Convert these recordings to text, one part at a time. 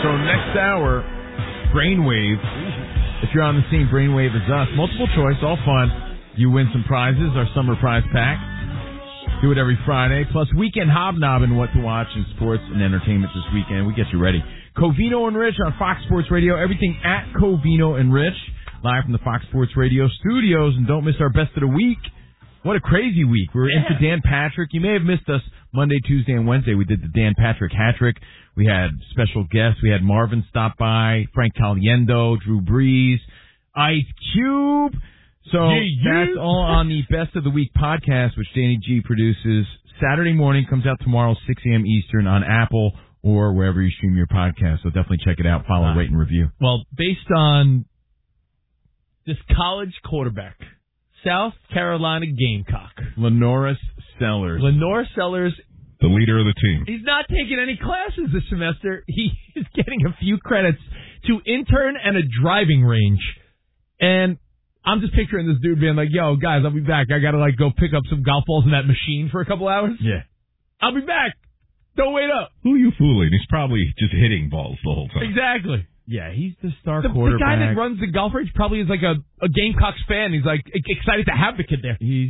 So next hour, Brainwave. If you're on the same brainwave as us, multiple choice, all fun. You win some prizes, our summer prize pack. Do it every Friday. Plus, weekend hobnobbing, what to watch in sports and entertainment this weekend. We get you ready. Covino and Rich on Fox Sports Radio. Everything at Covino and Rich. Live from the Fox Sports Radio studios. And don't miss our best of the week. What a crazy week. We're into Dan Patrick. You may have missed us Monday, Tuesday, and Wednesday. We did the Dan Patrick hat-trick. We had special guests. We had Marvin stop by, Frank Caliendo, Drew Brees, Ice Cube. So that's all on the Best of the Week podcast, which Danny G produces. Saturday morning, comes out tomorrow, 6 a.m. Eastern on Apple or wherever you stream your podcast. So definitely check it out. Follow, rate, and review. Well, based on this college quarterback, South Carolina Gamecock, Lenoris Sellers. The leader of the team. He's not taking any classes this semester. He is getting a few credits to intern and a driving range. And I'm just picturing this dude being like, yo, guys, I'll be back. I got to, go pick up some golf balls in that machine for a couple hours. Yeah. I'll be back. Don't wait up. Who are you fooling? He's probably just hitting balls the whole time. Exactly. Yeah, he's the star quarterback. The guy that runs the golf range probably is like a Gamecocks fan. He's like excited to have the kid there. He's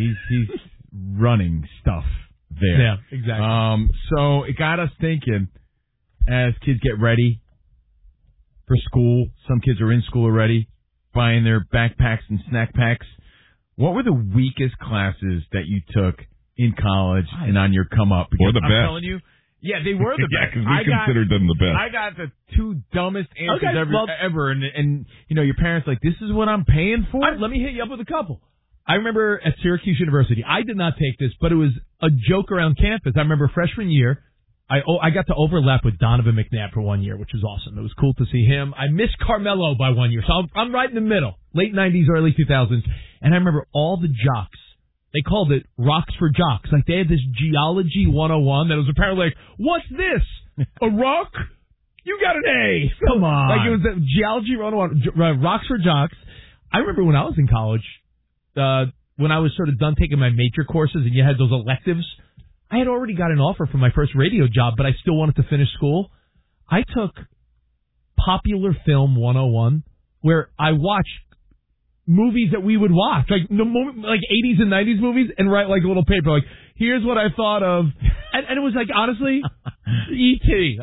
running stuff there. Yeah, exactly. So it got us thinking as kids get ready for school. Some kids are in school already, buying their backpacks and snack packs. What were the weakest classes that you took in college and on your come up? Or the best. I'm telling you. Yeah, they were the yeah, best. because we considered them the best. I got the two dumbest answers ever. And, your parents like, this is what I'm paying for? Let me hit you up with a couple. I remember at Syracuse University, I did not take this, but it was a joke around campus. I remember freshman year, I got to overlap with Donovan McNabb for 1 year, which was awesome. It was cool to see him. I missed Carmelo by 1 year, so I'm right in the middle, late 90s, early 2000s. And I remember all the jocks. They called it Rocks for Jocks. Like, they had this Geology 101 that was apparently like, what's this? A rock? You got an A. Come on. Like, it was the Geology 101, Rocks for Jocks. I remember when I was in college, when I was sort of done taking my major courses and you had those electives, I had already got an offer for my first radio job, but I still wanted to finish school. I took Popular Film 101, where I watched movies that we would watch, like 80s and 90s movies, and write like a little paper, like, here's what I thought of. And it was like, honestly, E.T.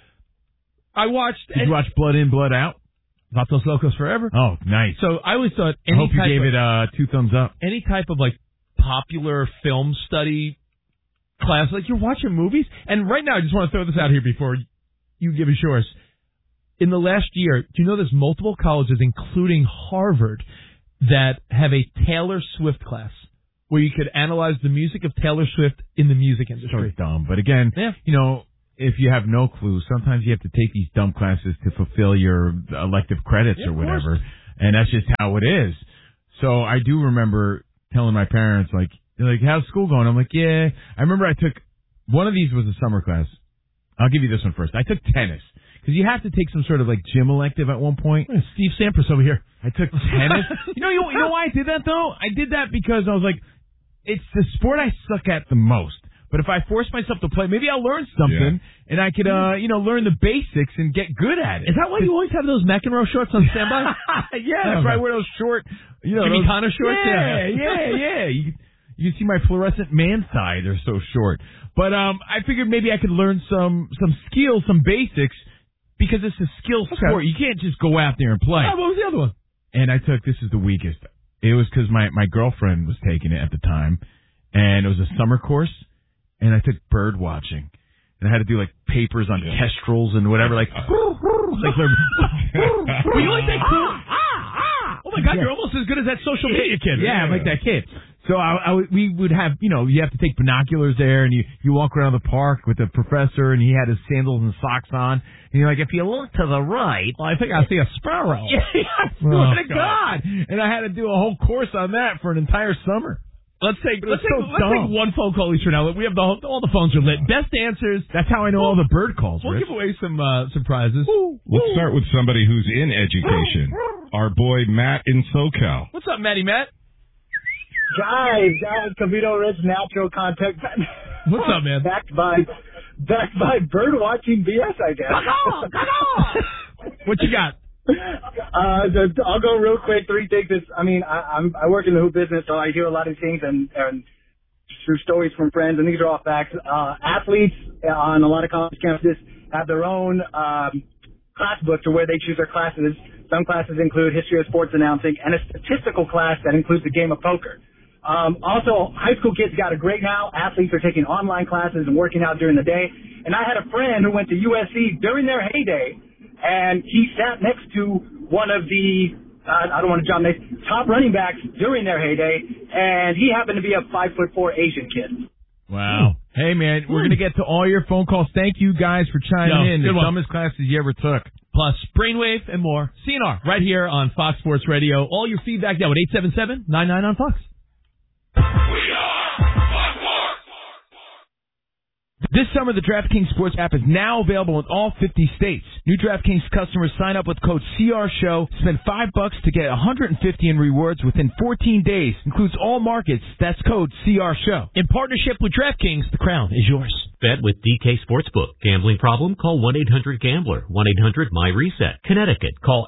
I watched... Did you watch Blood In, Blood Out? Vatos Locos Forever. Oh, nice. So I always thought... I hope you gave it 2 thumbs up. Any type of, popular film study class, you're watching movies. And right now, I just want to throw this out here before you give us yours. In the last year, do you know there's multiple colleges, including Harvard, that have a Taylor Swift class where you could analyze the music of Taylor Swift in the music industry? So dumb. But again, if you have no clue, sometimes you have to take these dumb classes to fulfill your elective credits or whatever. And that's just how it is. So I do remember telling my parents, they're like, how's school going? I'm like, yeah. I remember I took, one of these was a summer class. I'll give you this one first. I took tennis. Because you have to take some sort of gym elective at one point. Steve Sampras over here. I took tennis. you know why I did that though? I did that because I was like, it's the sport I suck at the most. But if I force myself to play, maybe I'll learn something and I could, learn the basics and get good at it. Is that why you always have those McEnroe shorts on standby? Yeah, that's why I wear those short, Jimmy Connor shorts. Yeah. You see my fluorescent man thigh; they're so short. But I figured maybe I could learn some skills, some basics. Because it's a skill sport. You can't just go out there and play. Oh, what was the other one? And I took, this is the weakest. It was because my girlfriend was taking it at the time. And it was a summer course. And I took bird watching. And I had to do papers on kestrels and whatever. Were you like that kid? Oh my God, you're almost as good as that social media kid. Yeah, I'm like that kid. So we would have, you have to take binoculars there, and you walk around the park with the professor, and he had his sandals and socks on. And you're like, if you look to the right, I think I see a sparrow. Yeah, I swear to God. And I had to do a whole course on that for an entire summer. Let's take one phone call each for now. We have all the phones are lit. Best answers. That's how I know all the bird calls. We'll give away some prizes. Let's start with somebody who's in education. Our boy Matt in SoCal. What's up, Matt? Guys, Covino Rich Natural Contact. What's up, man? Backed by That's my bird watching BS, I guess. What you got? I'll go real quick. 3 things. I work in the hoop business, so I hear a lot of things and through stories from friends, and these are all facts. Athletes on a lot of college campuses have their own class books or where they choose their classes. Some classes include history of sports announcing and a statistical class that includes the game of poker. Also, high school kids got it great now. Athletes are taking online classes and working out during the day. And I had a friend who went to USC during their heyday, and he sat next to one of the, I don't want to jump names, top running backs during their heyday, and he happened to be a 5'4" Asian kid. Wow. Hey, man, we're going to get to all your phone calls. Thank you guys for chiming in. The dumbest classes you ever took. Plus, Brainwave and more. CNR, right here on Fox Sports Radio. All your feedback now at 877-99 on Fox. This summer, the DraftKings Sports app is now available in all 50 states. New DraftKings customers sign up with code CRSHOW, spend $5 to get $150 in rewards within 14 days. Includes all markets. That's code CRSHOW. In partnership with DraftKings, the crown is yours. Bet with DK Sportsbook. Gambling problem? Call 1-800-GAMBLER. 1-800-MY-RESET. Connecticut. Call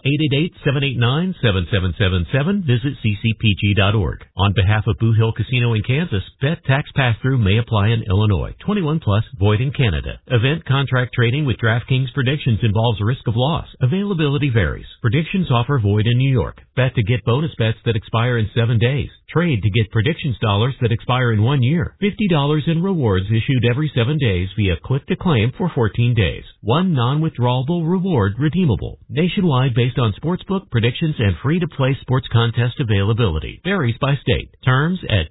888-789-7777. Visit ccpg.org. On behalf of Boot Hill Casino in Kansas, bet tax pass-through may apply in Illinois. 21 plus, void in Canada. Event contract trading with DraftKings Predictions involves a risk of loss. Availability varies. Predictions offer void in New York. Bet to get bonus bets that expire in 7 days. Trade to get predictions dollars that expire in 1 year. $50 in rewards issued every 7 days via click to claim for 14 days. One non-withdrawable reward redeemable. Nationwide based on sportsbook predictions and free-to-play sports contest availability. Varies by state. Terms at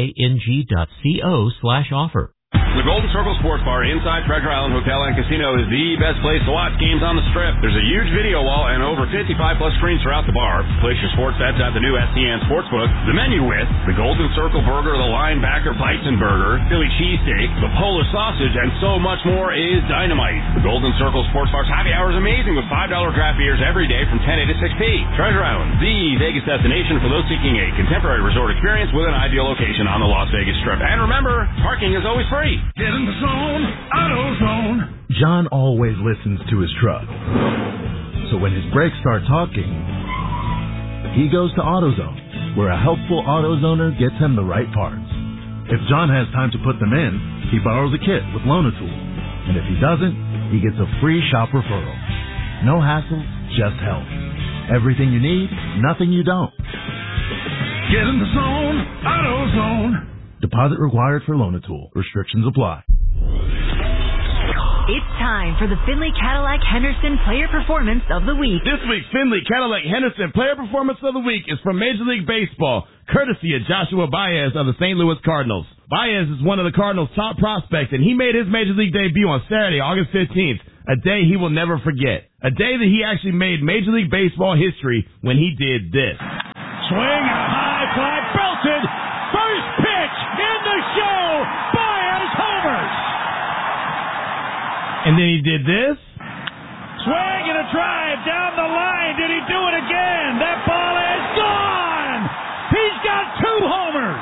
dkng.co/offer. The Golden Circle Sports Bar inside Treasure Island Hotel and Casino is the best place to watch games on the Strip. There's a huge video wall and over 55-plus screens throughout the bar. Place your sports bets at the new STN Sportsbook. The menu with the Golden Circle Burger, the Linebacker Bison Burger, Philly Cheesesteak, the Polish Sausage, and so much more is dynamite. The Golden Circle Sports Bar's happy hour is amazing with $5 draft beers every day from 10 a to 6 p. Treasure Island, the Vegas destination for those seeking a contemporary resort experience with an ideal location on the Las Vegas Strip. And remember, parking is always free. Get in the zone, AutoZone. John always listens to his truck. So when his brakes start talking, he goes to AutoZone, where a helpful AutoZoner gets him the right parts. If John has time to put them in, he borrows a kit with Loan-A-Tool. And if he doesn't, he gets a free shop referral. No hassle, just help. Everything you need, nothing you don't. Get in the zone, AutoZone. Deposit required for Loan-A-Tool. Restrictions apply. It's time for the Findlay Cadillac Henderson Player Performance of the Week. This week's Findlay Cadillac Henderson Player Performance of the Week is from Major League Baseball, courtesy of Joshua Baez of the St. Louis Cardinals. Baez is one of the Cardinals' top prospects, and he made his Major League debut on Saturday, August 15th, a day he will never forget. A day that he actually made Major League Baseball history when he did this. Swing, high fly, belted, first pitch in the show, Baez homers. And then he did this. Swing and a drive down the line. Did he do it again? That ball is gone. He's got 2 homers.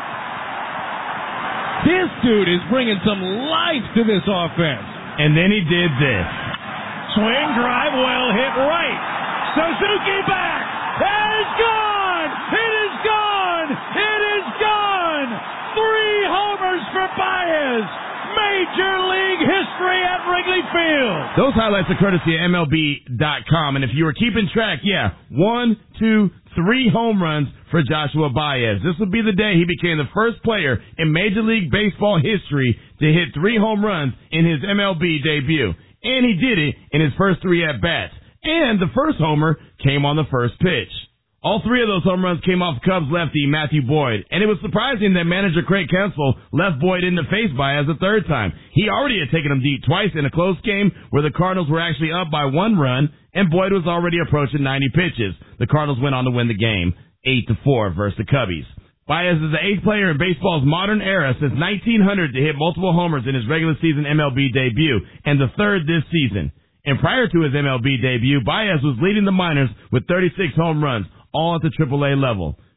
This dude is bringing some life to this offense. And then he did this. Swing, drive, well hit right. Suzuki back. That is gone. It is gone. It is gone. 3 homers for Baez. Major League history at Wrigley Field. Those highlights are courtesy of MLB.com. And if you were keeping track, 1, 2, 3 home runs for Joshua Baez. This would be the day he became the first player in Major League Baseball history to hit 3 home runs in his MLB debut. And he did it in his first 3 at-bats. And the first homer came on the first pitch. All 3 of those home runs came off Cubs lefty Matthew Boyd, and it was surprising that manager Craig Counsell left Boyd in the face Baez a 3rd time. He already had taken him deep twice in a close game where the Cardinals were actually up by 1 run, and Boyd was already approaching 90 pitches. The Cardinals went on to win the game 8-4 versus the Cubbies. Baez is the 8th player in baseball's modern era since 1900 to hit multiple homers in his regular season MLB debut, and the 3rd this season. And prior to his MLB debut, Baez was leading the minors with 36 home runs, all at the AAA level.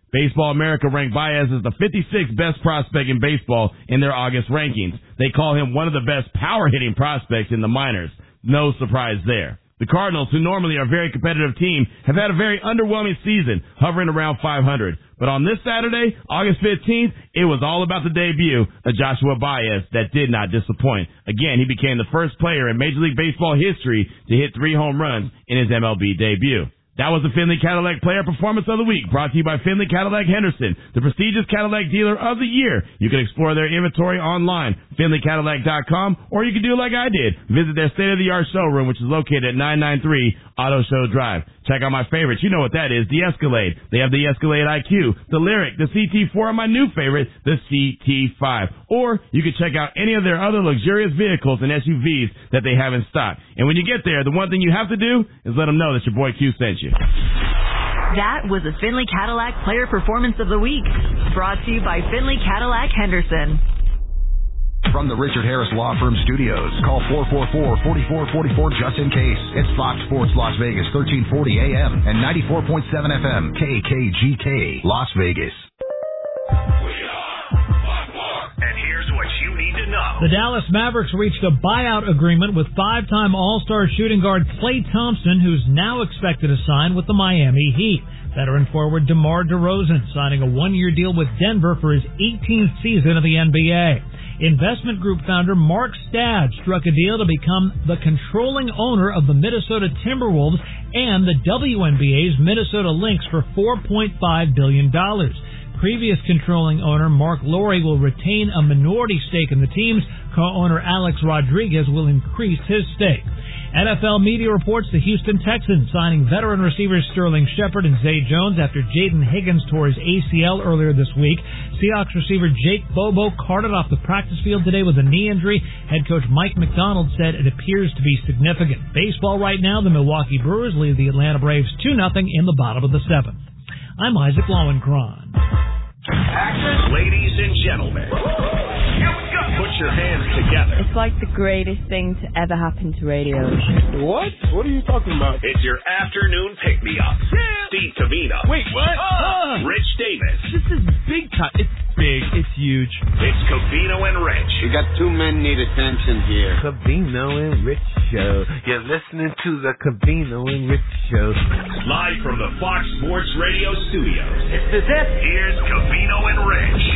Baseball America ranked Baez as the 56th best prospect in baseball in their August rankings. They call him one of the best power-hitting prospects in the minors. No surprise there. The Cardinals, who normally are a very competitive team, have had a very underwhelming season, hovering around 500. But on this Saturday, August 15th, it was all about the debut of Joshua Baez that did not disappoint. Again, he became the first player in Major League Baseball history to hit 3 home runs in his MLB debut. That was the Findlay Cadillac Player Performance of the Week, brought to you by Findlay Cadillac Henderson, the prestigious Cadillac Dealer of the Year. You can explore their inventory online, FindlayCadillac.com, or you can do like I did. Visit their state-of-the-art showroom, which is located at 993 Auto Show Drive. Check out my favorites. You know what that is, the Escalade. They have the Escalade IQ, the Lyric, the CT4, and my new favorite, the CT5. Or you can check out any of their other luxurious vehicles and SUVs that they have in stock. And when you get there, the one thing you have to do is let them know that your boy Q sent you. That was the Findlay Cadillac Player Performance of the Week, brought to you by Findlay Cadillac Henderson. From the Richard Harris Law Firm Studios, call 444-4444 just in case. It's Fox Sports Las Vegas, 1340 AM and 94.7 FM, KKGK, Las Vegas. And here's what you need to know. The Dallas Mavericks reached a buyout agreement with 5-time All-Star shooting guard Klay Thompson, who's now expected to sign with the Miami Heat. Veteran forward DeMar DeRozan signing a 1-year deal with Denver for his 18th season of the NBA. Investment group founder Mark Stad struck a deal to become the controlling owner of the Minnesota Timberwolves and the WNBA's Minnesota Lynx for $4.5 billion. Previous controlling owner Mark Lowry will retain a minority stake in the teams. Co-owner Alex Rodriguez will increase his stake. NFL media reports the Houston Texans signing veteran receivers Sterling Shepard and Zay Jones after Jaden Higgins tore his ACL earlier this week. Seahawks receiver Jake Bobo carted off the practice field today with a knee injury. Head coach Mike McDonald said it appears to be significant. Baseball right now, the Milwaukee Brewers lead the Atlanta Braves 2-0 in the bottom of the 7th. I'm Isaac Lowenkron. Ladies and gentlemen, put your hands together. It's like the greatest thing to ever happen to radio. What? What are you talking about? It's your afternoon pick-me-up. Steve Covino. Wait, what? Rich Davis. This is big time. It's big. It's huge. It's Covino and Rich. You got two men need attention here. Covino and Rich Show. You're listening to the Covino and Rich Show. Live from the Fox Sports Radio studios. This is it. Here's Covino and Rich.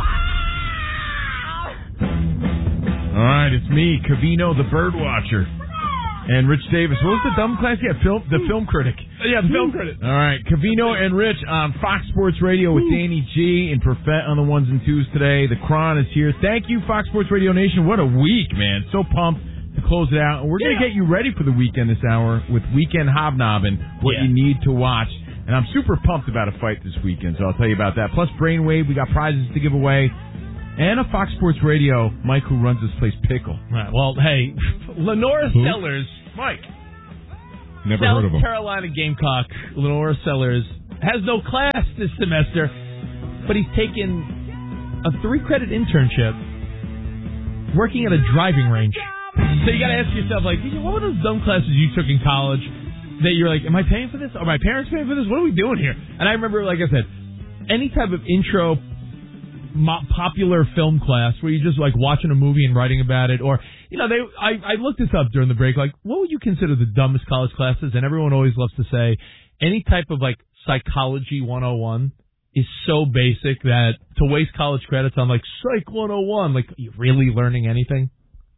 All right, it's me, Covino the Bird Watcher, and Rich Davis. What was the dumb class? Yeah, the film critic. Yeah, the film critic. All right, Covino and Rich on Fox Sports Radio with Danny G and Perfett on the ones and twos today. The Cron is here. Thank you, Fox Sports Radio Nation. What a week, man. So pumped to close it out. And we're going to get you ready for the weekend this hour with Weekend Hobnobbing, what you need to watch. And I'm super pumped about a fight this weekend, so I'll tell you about that. Plus Brainwave, we got prizes to give away. And a Fox Sports Radio, Mike, who runs this place, Pickle. Right. Well, hey, Lenora Sellers, Mike. Never heard of him. South Carolina Gamecock, Lenora Sellers, has no class this semester, but he's taken a 3-credit internship working at a driving range. So you got to ask yourself, like, what were those dumb classes you took in college that you're like, am I paying for this? Are my parents paying for this? What are we doing here? And I remember, like I said, any type of intro popular film class where you're just like watching a movie and writing about it, or I looked this up during the break, like what would you consider the dumbest college classes? And everyone always loves to say any type of like psychology 101 is so basic that to waste college credits on like psych 101, like are you really learning anything?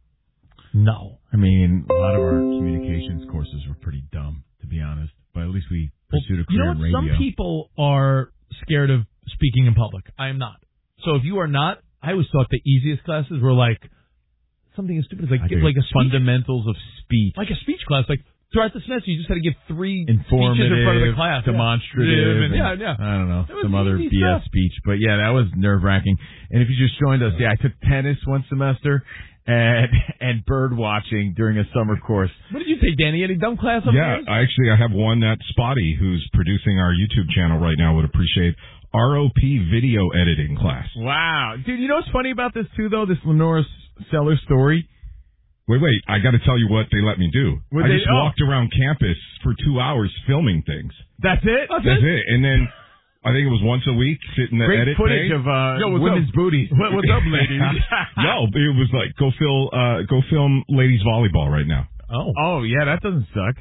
No. I mean, a lot of our communications courses were pretty dumb, to be honest, but at least we pursued a career in radio. Some people are scared of speaking in public. I am not. So if you are not, I always thought the easiest classes were like something as stupid as like a fundamentals of speech, like a speech class. Like throughout the semester, you just had to give 3 informative, speeches in front of the class, demonstrative, and I don't know, some other BS speech. But yeah, that was nerve wracking. And if you just joined us, I took tennis one semester and bird watching during a summer course. What did you take, Danny? Any dumb class? Yeah, I have one that Spotty, who's producing our YouTube channel right now, would appreciate. ROP video editing class. Wow. Dude, you know what's funny about this, too, though? This Lenora Sellers story? Wait. I got to tell you what they let me do. I just walked around campus for 2 hours filming things. That's it? That's it. And then I think it was once a week, sit in the Great edit footage bay. of women's booties. What's up, ladies? No, it was like go film ladies volleyball right now. Oh yeah, that doesn't suck.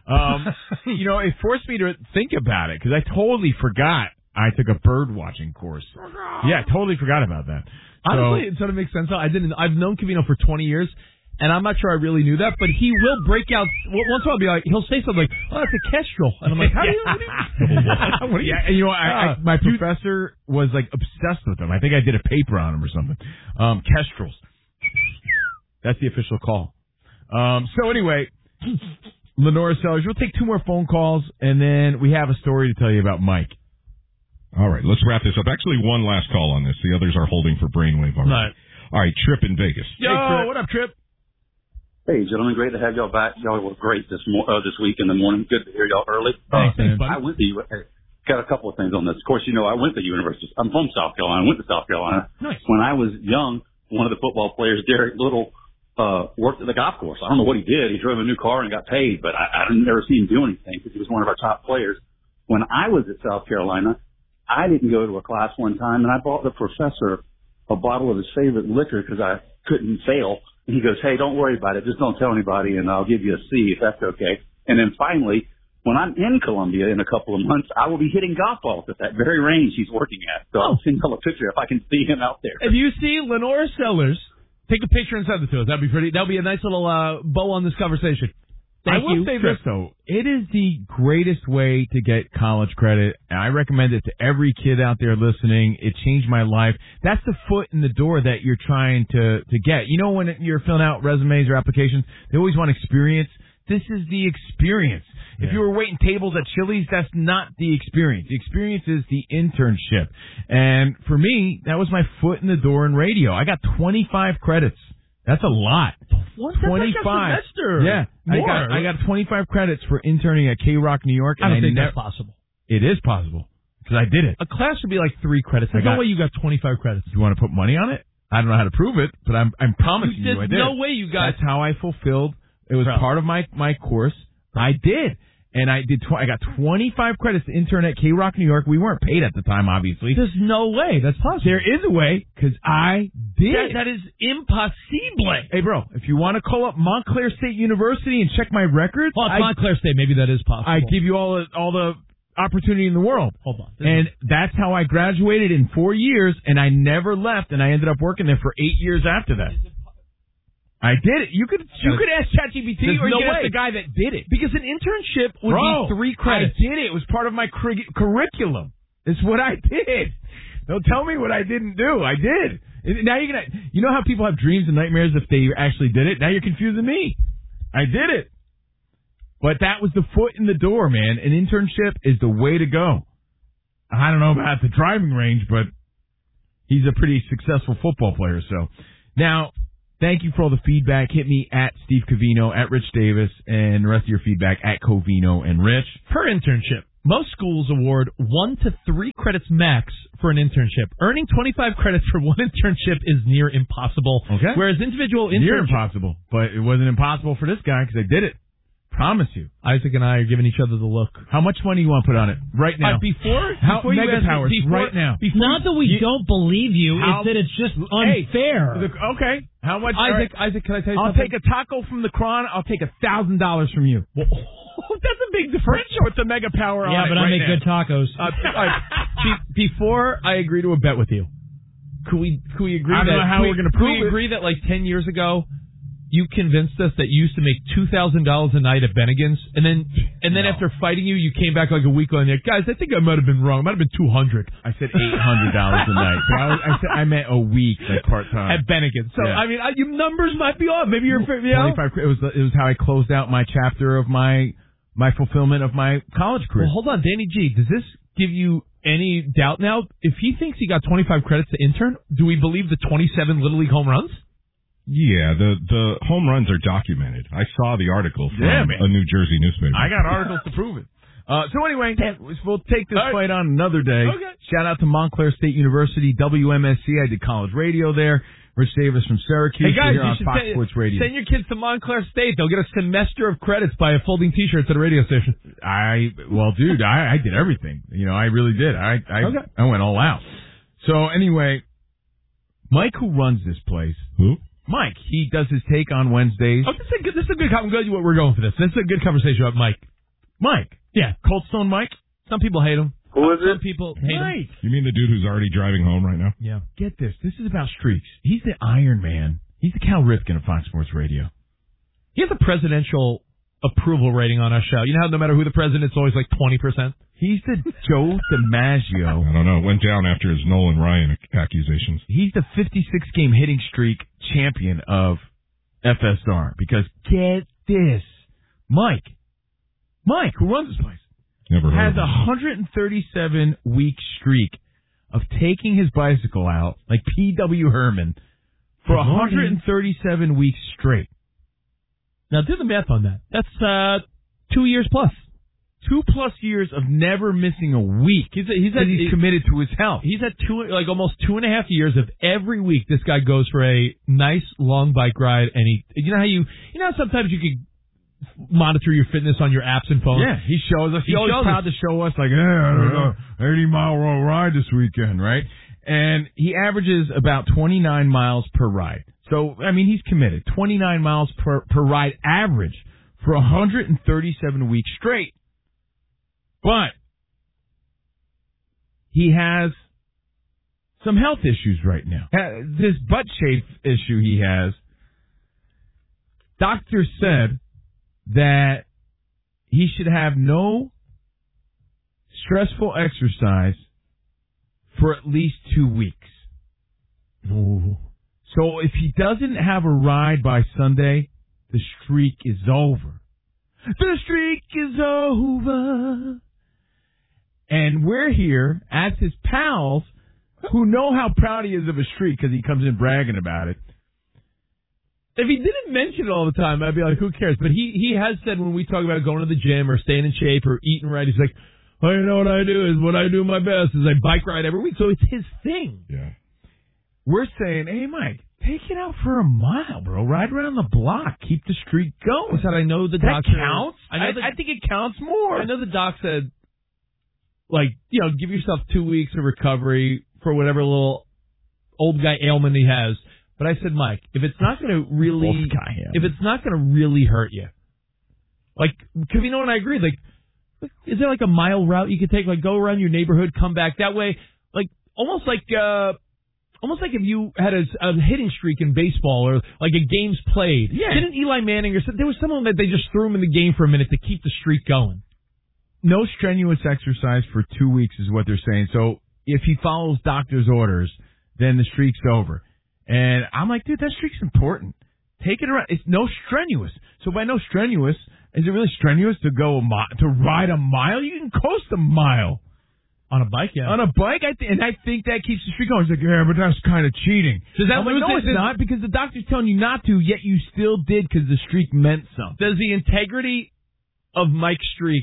It forced me to think about it because I totally forgot I took a bird watching course. Yeah, totally forgot about that. Honestly, it sort of makes sense. I've known Covino for 20 years. And I'm not sure I really knew that, but he will break out. Once in a while, he'll say something like, "Oh, that's a kestrel," and I'm like, "How do you?" Yeah, and my professor was like obsessed with them. I think I did a paper on them or something. Kestrels. That's the official call. So anyway, Lenora Sellers, we'll take 2 more phone calls, and then we have a story to tell you about Mike. All right, let's wrap this up. Actually, one last call on this. The others are holding for brainwave already. All right, Trip in Vegas. Yo, what up, Trip? Hey, gentlemen, great to have y'all back. Y'all were great this week in the morning. Good to hear y'all early. Thanks, man. I went to got a couple of things on this. Of course, I went to university. I'm from South Carolina. I went to South Carolina. Nice. When I was young, one of the football players, Derek Little, worked at the golf course. I don't know what he did. He drove a new car and got paid, but I never seen him do anything because he was one of our top players. When I was at South Carolina, I didn't go to a class one time, and I bought the professor a bottle of his favorite liquor because I couldn't fail. And he goes, "Hey, don't worry about it. Just don't tell anybody, and I'll give you a C if that's okay." And then finally, when I'm in Columbia in a couple of months, I will be hitting golf balls at that very range he's working at. So I'll send y'all a picture if I can see him out there. If you see Lenora Sellers, take a picture and send it to us. That'd be pretty. That'll be a nice little bow on this conversation. I will say this, though. It is the greatest way to get college credit, and I recommend it to every kid out there listening. It changed my life. That's the foot in the door that you're trying to get. When you're filling out resumes or applications, they always want experience. This is the experience. Yeah. If you were waiting tables at Chili's, that's not the experience. The experience is the internship. And for me, that was my foot in the door in radio. I got 25 credits. That's a lot. What? That's 25. Like a semester. Yeah. I got 25 credits for interning at K-Rock, New York. I don't think that's possible. It is possible. Because I did it. A class would be like 3 credits. There's no way you got 25 credits. You want to put money on it? I don't know how to prove it, but I'm promising you I did. There's no way you got... That's how I fulfilled. It was part of my course. I did. And I did. I got 25 credits to intern at K-Rock, New York. We weren't paid at the time, obviously. There's no way. That's possible. There is a way, because I did. That is impossible. Hey, bro, if you want to call up Montclair State University and check my records... Well, Montclair State, maybe that is possible. I give you all the opportunity in the world. Hold on. And that's how I graduated in 4 years, and I never left, and I ended up working there for 8 years after that. I did it. You could ask ChatGPT, or you could ask the guy that did it. Because an internship would be 3 credits. I did it. It was part of my curriculum. It's what I did. Don't tell me what I didn't do. I did. Now you're gonna. You know how people have dreams and nightmares if they actually did it? Now you're confusing me. I did it. But that was the foot in the door, man. An internship is the way to go. I don't know about the driving range, but he's a pretty successful football player. So now. Thank you for all the feedback. Hit me at Steve Covino, at Rich Davis, and the rest of your feedback at Covino and Rich. Per internship, most schools award 1 to 3 credits max for an internship. Earning 25 credits for one internship is near impossible. Okay. Whereas individual internships... Near impossible, but it wasn't impossible for this guy because I did it. Promise you. Isaac and I are giving each other the look. How much money you want to put on it right now? Before you Mega Powers, right now. Not that we don't believe you, it's that it's just unfair. Okay. How much? Isaac, can I tell you something? I'll take a taco from the Kron. I'll take $1,000 from you. Well, that's a big differential. With the Mega Power on it. Yeah, but I make good tacos. Before I agree to a bet with you, could we agree I don't know how we're going to prove it. Could we agree that like 10 years ago, you convinced us that you used to make $2,000 a night at Bennigan's, and then after fighting you came back like a week later and you're like, guys, I think I might have been wrong. It might have been $200. I said $800 a night. But I meant a week, like part-time. At Bennigan's. So, yeah. I mean, your numbers might be off. Maybe you're... 25. It was how I closed out my chapter of my fulfillment of my college career. Well, hold on, Danny G. Does this give you any doubt now? If he thinks he got 25 credits to intern, do we believe the 27 Little League home runs? Yeah, the home runs are documented. I saw the article from a New Jersey newspaper. I got articles to prove it. So anyway, we'll take this fight on another day. Okay. Shout out to Montclair State University, WMSC. I did college radio there. Rich Davis from Syracuse. Hey guys, here you on should Fox Sports Radio. send your kids to Montclair State. They'll get a semester of credits by folding T-shirts at a radio station. Well, dude, I did everything. I really did. I went all out. So anyway, Mike, who runs this place? Who? Mike. He does his take on Wednesdays. Oh, this is a good. I'm glad we're going for this. This is a good conversation about Mike. Mike. Yeah, Cold Stone Mike. Some people hate him. Who is it? Some people hate him. You mean the dude who's already driving home right now? Yeah. Get this. This is about streaks. He's the Iron Man. He's the Cal Ripken of Fox Sports Radio. He has a presidential approval rating on our show. You know how no matter who the president, it's always like 20%? He's the Joe DiMaggio. I don't know. It went down after his Nolan Ryan accusations. He's the 56-game hitting streak champion of FSR. Because get this. Mike, who runs this place, Never has heard of a 137-week streak of taking his bicycle out, like P.W. Herman, for 137 weeks straight. Now, do the math on that. That's 2 years plus. 2+ years of never missing a week. He's committed to his health. He's at almost 2.5 years of every week. This guy goes for a nice long bike ride, and you know how sometimes you could monitor your fitness on your apps and phones. Yeah, he shows us. He's always proud to show us, like, hey, I don't know, 80-mile ride this weekend, right? And he averages about 29 miles per ride. So, I mean, he's committed. 29 miles per ride average for 137 weeks straight. But he has some health issues right now. This butt shape issue he has, doctor said that he should have no stressful exercise for at least 2 weeks. Ooh. So if he doesn't have a ride by Sunday, the streak is over. The streak is over. And we're here as his pals who know how proud he is of a streak because he comes in bragging about it. If he didn't mention it all the time, I'd be like, who cares? But he has said when we talk about going to the gym or staying in shape or eating right, he's like, well, you know what I do is what I do my best is I bike ride every week. So it's his thing. Yeah. We're saying, hey, Mike, take it out for a mile, bro. Ride around the block. Keep the streak going. I said, I know the that doctor counts. I think it counts more. I know the doc said, give yourself 2 weeks of recovery for whatever little old guy ailment he has. But I said, Mike, if it's not going to really hurt you, like, Covino and I agreed, like, is there like a mile route you could take, like go around your neighborhood, come back that way, like almost like if you had a hitting streak in baseball or like a game's played. Yeah. Didn't Eli Manning or there was someone that they just threw him in the game for a minute to keep the streak going? No strenuous exercise for 2 weeks is what they're saying. So if he follows doctor's orders, then the streak's over. And I'm like, dude, that streak's important. Take it around. It's no strenuous. So by no strenuous, is it really strenuous to go to ride a mile? You can coast a mile. On a bike, yeah. On a bike, I think that keeps the streak going. He's like, yeah, but that's kind of cheating. Does that lose no, it's not, because the doctor's telling you not to, yet you still did because the streak meant something. Does the integrity of Mike's streak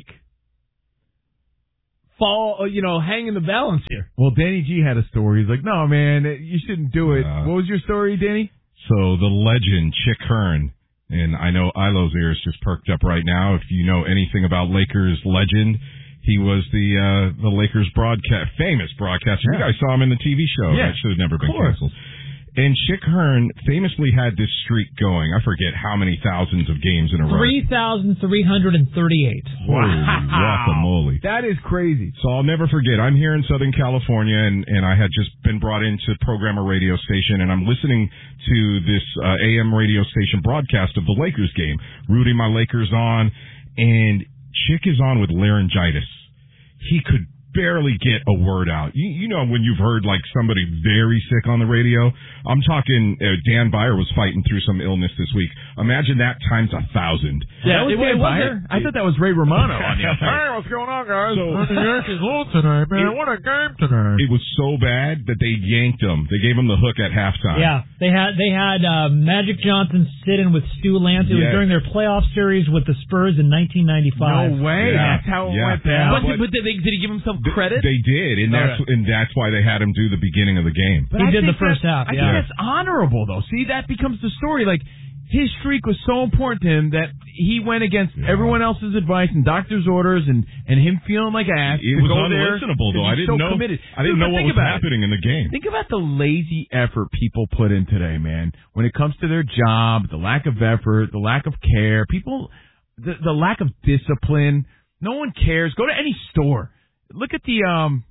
fall, hang in the balance here? Well, Danny G had a story. He's like, no, man, you shouldn't do it. What was your story, Danny? So the legend, Chick Hearn, and I know Ilo's ears just perked up right now. If you know anything about Lakers legend, he was the Lakers famous broadcaster. Yeah. You guys saw him in the TV show. Yeah. That should have never been canceled. And Chick Hearn famously had this streak going. I forget how many thousands of games in a row. 3,338. Wow. Guacamole. That is crazy. So I'll never forget. I'm here in Southern California, and I had just been brought in to program a radio station, and I'm listening to this AM radio station broadcast of the Lakers game, rooting my Lakers on, and Chick is on with laryngitis. He could barely get a word out. You know when you've heard like somebody very sick on the radio? I'm talking Dan Byer was fighting through some illness this week. Imagine that times 1,000. Yeah, that was Dan Byer? I thought that was Ray Romano on the outside. Hey, what's going on, guys? So, the Yankees lost today, man. What a game today. It was so bad that they yanked him. They gave him the hook at halftime. Yeah, they had Magic Johnson sit in with Stu Lance. It was during their playoff series with the Spurs in 1995. No way. Yeah. That's how it went down. But did he give himself credit? They did, and that's why they had him do the beginning of the game. But he did the first half. I think that's honorable, though. See, that becomes the story. Like, his streak was so important to him that he went against everyone else's advice and doctor's orders and him feeling like ass. It was unlistenable, though. I didn't know what was happening in the game. Think about the lazy effort people put in today, man. When it comes to their job, the lack of effort, the lack of care, the lack of discipline. No one cares. Go to any store. Look at the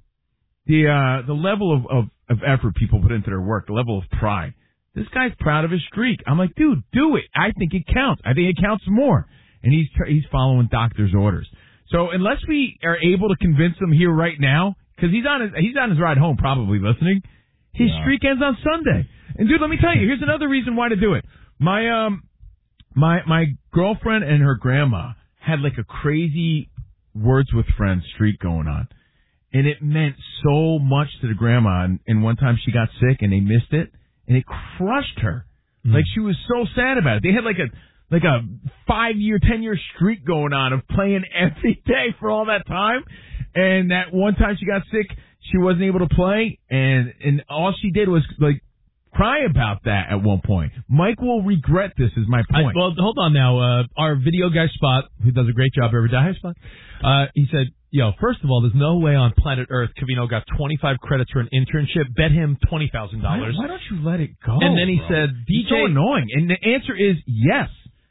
level of effort people put into their work, the level of pride. This guy's proud of his streak. I'm like, dude, do it. I think it counts. I think it counts more. And he's following doctor's orders. So unless we are able to convince him here right now, because he's on his ride home probably listening, his streak ends on Sunday. And dude, let me tell you, here's another reason why to do it. My girlfriend and her grandma had like a crazy Words with Friends streak going on. And it meant so much to the grandma. And one time she got sick and they missed it. And it crushed her. Like, she was so sad about it. They had like a 5-year, 10-year streak going on of playing every day for all that time. And that one time she got sick, she wasn't able to play. And all she did was, like, cry about that at one point. Mike will regret this, is my point. Well, hold on now. Our video guy, Spot, who does a great job every day, Spot, he said, first of all, there's no way on planet Earth Covino got 25 credits for an internship. Bet him $20,000. Why don't you let it go? And then he said, It's so annoying. And the answer is yes.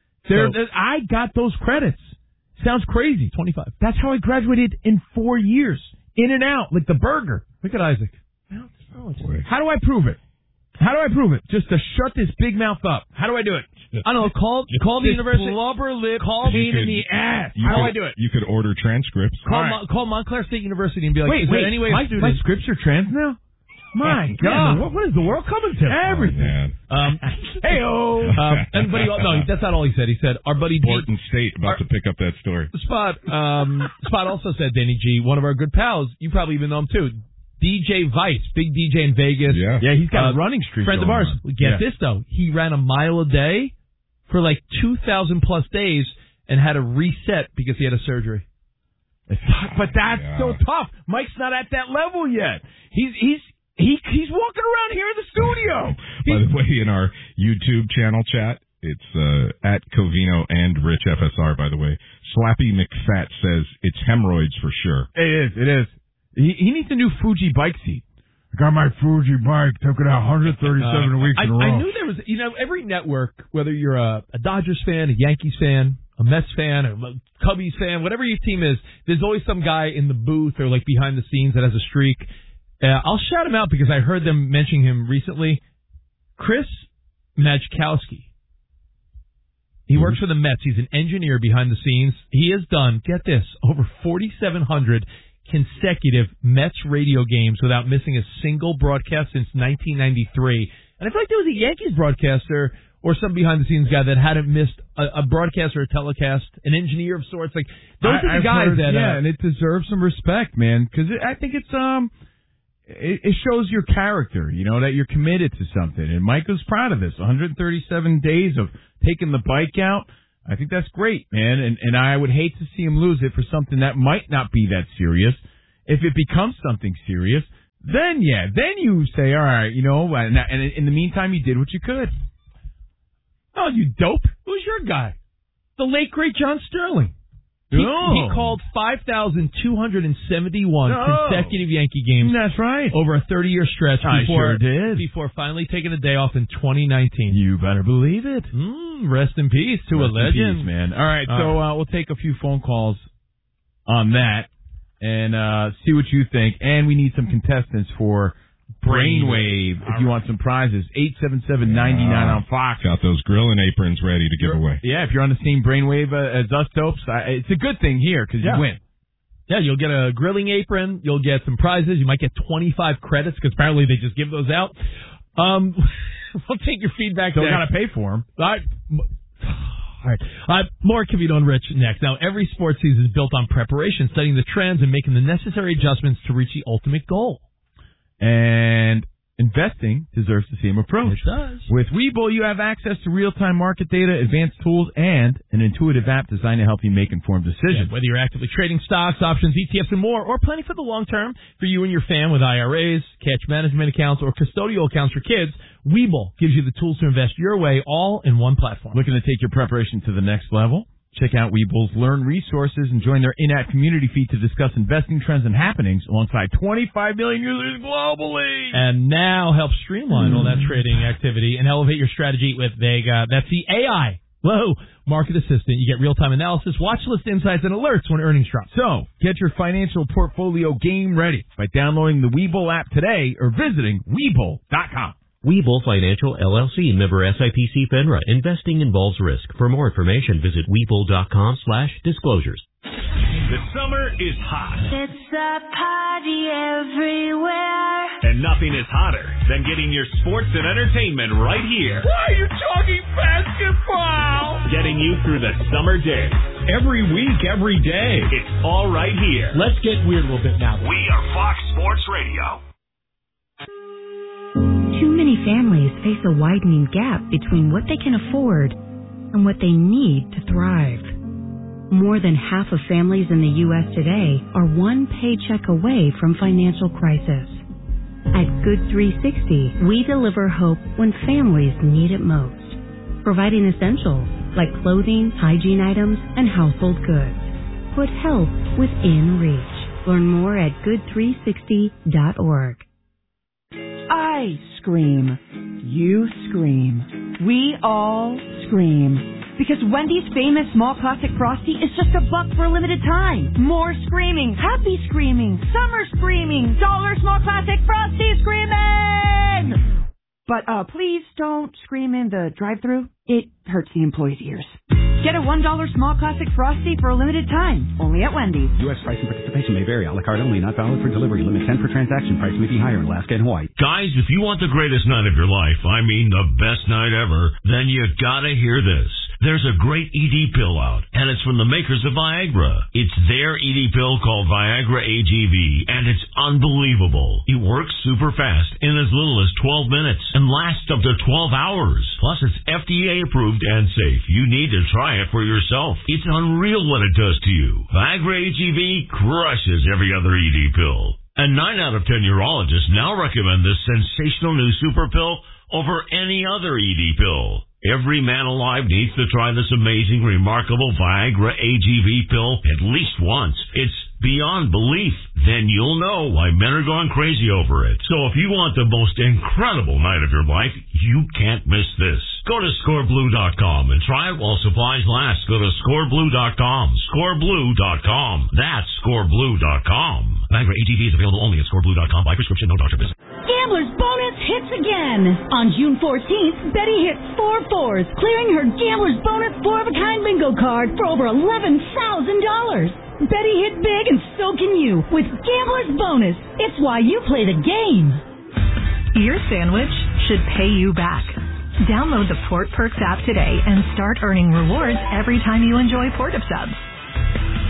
I got those credits. Sounds crazy. 25. That's how I graduated in 4 years. In and out, like the burger. Look at Isaac. How do I prove it? Just to shut this big mouth up. How do I do it? I don't know. Call the university. Blubber lip. Pain in the ass. How do I do it? You could order transcripts. Call Montclair State University and be like, wait, any way my scripts are trans now? My God. What is the world coming to? Everything. Hey-oh. No, that's not all he said. He said, our buddy Portland State about to pick up that story. Spot also said, Danny G, one of our good pals, you probably even know him too, DJ Vice, big DJ in Vegas. Yeah, he's got a running streak. Friend of ours. Get this, though. He ran a mile a day for like 2,000 plus days and had to reset because he had a surgery. But that's so tough. Mike's not at that level yet. He's walking around here in the studio. By the way, in our YouTube channel chat, it's at Covino and Rich FSR, by the way. Slappy McFat says it's hemorrhoids for sure. It is. He needs a new Fuji bike seat. I got my Fuji bike, took it out 137 weeks in a row. I knew there was, every network, whether you're a Dodgers fan, a Yankees fan, a Mets fan, a Cubbies fan, whatever your team is, there's always some guy in the booth or like behind the scenes that has a streak. I'll shout him out because I heard them mentioning him recently. Chris Majkowski. He works for the Mets. He's an engineer behind the scenes. He has done, get this, over 4,700 consecutive Mets radio games without missing a single broadcast since 1993. And I feel like there was a Yankees broadcaster or some behind-the-scenes guy that hadn't missed a broadcast or a telecast, an engineer of sorts. Like those are the guys that... Yeah, and it deserves some respect, man, because I think it's... It shows your character, that you're committed to something. And Mike was proud of this. 137 days of taking the bike out. I think that's great, man. And I would hate to see him lose it for something that might not be that serious. If it becomes something serious, then you say, all right, and in the meantime, you did what you could. Oh, you dope. Who's your guy? The late, great John Sterling. He called 5,271 consecutive Yankee games. That's right. Over a 30-year stretch. Sure did. Before finally taking a day off in 2019. You better believe it. Rest in peace to a legend. Peace, man. All right, so we'll take a few phone calls on that and see what you think. And we need some contestants for Brainwave if you want some prizes. 877-99 on Fox. Got those grilling aprons ready to give away. Yeah, if you're on the same Brainwave as us dopes, it's a good thing here because you win. Yeah, you'll get a grilling apron. You'll get some prizes. You might get 25 credits because apparently they just give those out. We'll take your feedback. Still got to pay for them. All right. More Covino and Rich next. Now, every sports season is built on preparation, studying the trends, and making the necessary adjustments to reach the ultimate goal. And Investing deserves the same approach. It does. With Webull, you have access to real-time market data, advanced tools, and an intuitive app designed to help you make informed decisions. Yeah, whether you're actively trading stocks, options, ETFs, and more, or planning for the long term for you and your fam with IRAs, cash management accounts, or custodial accounts for kids, Webull gives you the tools to invest your way all in one platform. Looking to take your preparation to the next level? Check out Webull's Learn resources and join their in-app community feed to discuss investing trends and happenings alongside 25 million users globally. And now help streamline all that trading activity and elevate your strategy with Vega. That's the AI. Whoa. Market assistant. You get real-time analysis, watch list insights, and alerts when earnings drop. So, get your financial portfolio game ready by downloading the Webull app today or visiting Webull.com. Webull Financial LLC, member SIPC FINRA. Investing involves risk. For more information, visit Webull.com/disclosures. The summer is hot. It's a party everywhere. And nothing is hotter than getting your sports and entertainment right here. Why are you talking basketball? Getting you through the summer days. Every week, every day. It's all right here. Let's get weird a little bit now. We are Fox Sports Radio. Too many families face a widening gap between what they can afford and what they need to thrive. More than half of families in the U.S. today are one paycheck away from financial crisis. At Good 360, we deliver hope when families need it most, providing essentials like clothing, hygiene items, and household goods. Put help within reach. Learn more at good360.org. I scream. You scream. We all scream. Because Wendy's famous small classic Frosty is just $1 for a limited time. More screaming, happy screaming, summer screaming, dollar small classic Frosty screaming! But please don't scream in the drive-thru. It hurts the employees' ears. Get a $1 small classic Frosty for a limited time, only at Wendy's. U.S. price and participation may vary. A la carte only, not valid for delivery. Limit 10 per transaction. Price may be higher in Alaska and Hawaii. Guys, if you want the greatest night of your life, I mean the best night ever, then you gotta hear this. There's a great ED pill out, and it's from the makers of Viagra. It's their ED pill called Viagra AGV, and it's unbelievable. It works super fast in as little as 12 minutes and lasts up to 12 hours. Plus, it's FDA approved and safe. You need to try it for yourself. It's unreal what it does to you. Viagra AGV crushes every other ED pill. And 9 out of 10 urologists now recommend this sensational new super pill over any other ED pill. Every man alive needs to try this amazing, remarkable Viagra AGV pill at least once. It's beyond belief. Then you'll know why men are going crazy over it. So if you want the most incredible night of your life, you can't miss this. Go to scoreblue.com and try it while supplies last. Go to scoreblue.com. Scoreblue.com. That's scoreblue.com. Viagra AGV is available only at scoreblue.com by prescription, no doctor visit. Gambler's Bonus hits again. On June 14th, Betty hit 4 fours, clearing her Gambler's Bonus 4-of-a-kind bingo card for over $11,000. Betty hit big and so can you with Gambler's Bonus. It's why you play the game. Your sandwich should pay you back. Download the Port Perks app today and start earning rewards every time you enjoy Port of Subs.